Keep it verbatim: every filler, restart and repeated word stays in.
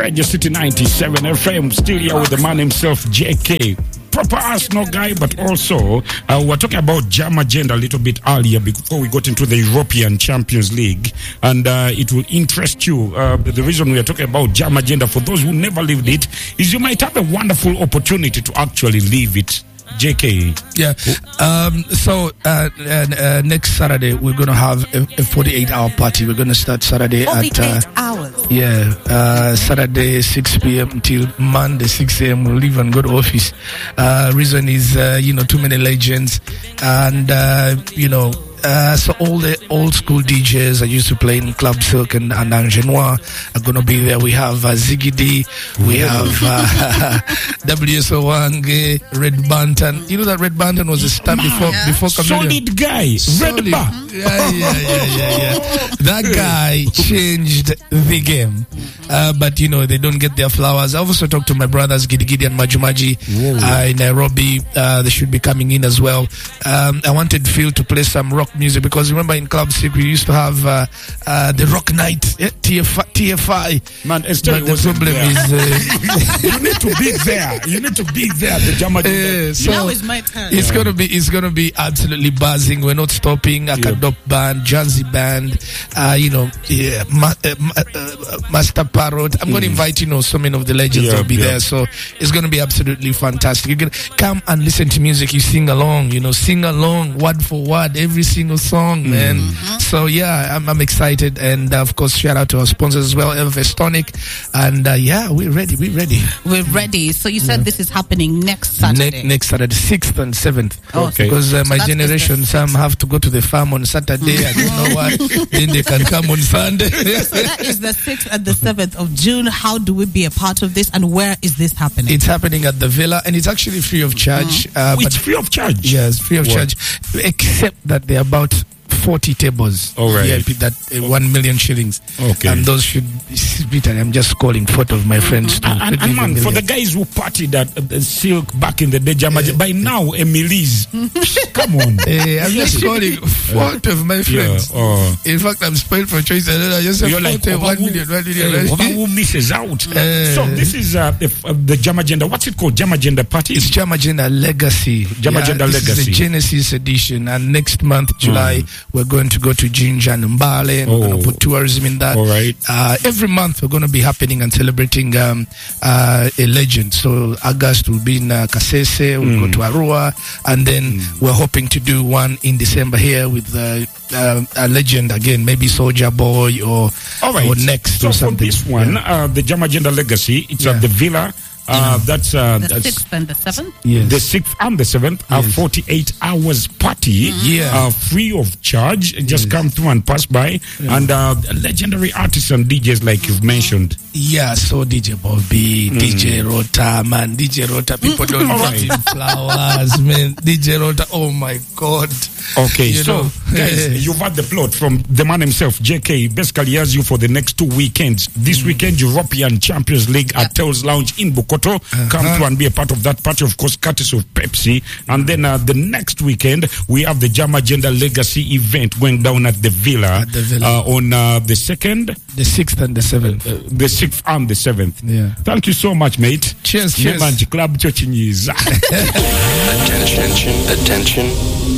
Radio City ninety-seven F M. Still here with the man himself, J K. Proper Arsenal guy, but also uh, we're talking about Jam Agenda a little bit earlier before we got into the European Champions League, and uh, it will interest you. Uh, the reason we are talking about Jam Agenda, for those who never lived it, is you might have a wonderful opportunity to actually live it. J K. Yeah. Um, so uh, uh, uh, next Saturday we're going to have a, a forty-eight hour party. We're going to start Saturday forty-eight at uh, hours. Yeah. Uh, Saturday six p.m. until Monday six a.m. We'll leave and go to office. Uh, reason is uh, you know too many legends, and uh, you know. Uh, so all the old school D Js I used to play in Club Silk and, and Angenois are going to be there. We have uh, Ziggy D, we have uh, W S O Wange, Red Bantan. You know that Red Bantan was a star before yeah. before Chameleon. Solid guy, Solid. Red Bar. Yeah, yeah, yeah, yeah, yeah. That guy changed the game. Uh, but you know they don't get their flowers. I also talked to my brothers Gidi Gidi and Majumaji uh, in Nairobi. Uh, they should be coming in as well. Um, I wanted Phil to play some rock music, because remember in Club Silk we used to have uh, uh, the rock night, eh, T F I, T F I. Man, but the problem there. is uh, you need to be there. You need to be there. The Jam Agenda. Uh, so now is my turn. It's yeah. gonna be it's gonna be absolutely buzzing. We're not stopping. Akadop yep. band, Jazzy band, uh, you know, yeah, ma- uh, ma- uh, Master Parrot. I'm mm. gonna invite you know so many of the legends yep, will be yep. there. So it's gonna be absolutely fantastic. You can come and listen to music. You sing along. You know, sing along word for word every single song, man. Mm. Mm-hmm. So yeah, I'm, I'm excited, and uh, of course, shout out to our sponsors as well, Evervest Tonic, and uh, yeah, we're ready. We're ready. We're ready. So you said yeah. this is happening next Saturday. Ne- next Saturday, sixth and seventh. Oh, okay. Because uh, so my generation, some have to go to the farm on Saturday. I don't know why. Then they can come on Sunday. So that is the sixth and the seventh of June. How do we be a part of this, and where is this happening? It's happening at the Villa, and it's actually free of charge. Mm. Uh, oh, it's free of charge. Yes, free of what? charge, except that they're about forty tables. All right. V I P that uh, one million shillings. Okay. And those should be. I'm just calling photo of my friends. To and, and, and man, for the guys who partied at uh, Silk back in the day, Jam Agenda, by now Emily's. Come on. Uh, I'm just calling photo of my friends. Yeah, uh, in fact, I'm spoiled for choice. I just have you're like, one who, million, one million. Uh, who misses out? Uh, so this is uh, the, uh, the Jam Agenda. What's it called? Jam Agenda Party? It's Jam Agenda Legacy. Jam Agenda yeah, Legacy. This is the Genesis edition, and next month, July, mm. we're going to go to Jinja and Mbale, and oh. we're going to put tourism in that. All right. Uh, every month we're going to be happening and celebrating um, uh, a legend. So August will be in uh, Kasese, we'll mm. go to Arua, and then mm. we're hoping to do one in December here with uh, uh, a legend again, maybe Soldier Boy or, All right. or Next so or something. For this one, yeah. uh, the Jam Agenda Legacy, it's yeah. at the Villa. Uh, yeah. That's uh, the that's sixth and the seventh. Yes. The sixth and the seventh are yes. forty-eight hours party. Mm-hmm. Yeah, uh, free of charge. Just yes. come through and pass by, yeah. and uh, legendary artists and D Js like you've mentioned. Yeah, so D J Bobby, mm. D J Rota, man, D J Rota. People don't want him flowers, man. D J Rota. Oh my God. Okay, you so know, guys, you've had the plot from the man himself, J K. Basically, has you for the next two weekends. This mm. weekend, European Champions League at Tales Lounge in Bukoto. Uh-huh. Come through and be a part of that party, of course, courtesy of Pepsi. And then uh, the next weekend, we have the Jam Agenda Legacy event going down at the Villa, at the Villa. Uh, on uh, the second, the sixth, and the seventh. Uh, the sixth and the seventh. Yeah. Thank you so much, mate. Cheers, cheers. Attention, attention.